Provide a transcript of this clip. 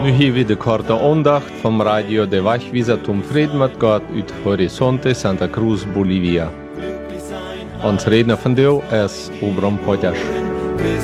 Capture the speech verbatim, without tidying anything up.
Nu hier weer de korte aandacht vom Radio de Wachwieser zum Frieden mit Gott uit Horizonte Santa Cruz, Bolivia. Ons redner van deel is Obram Potjas.